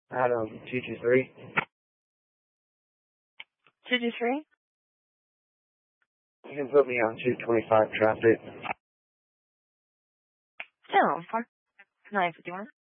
Adam, 223. 223? You can put me on 225 traffic. Yeah, 951.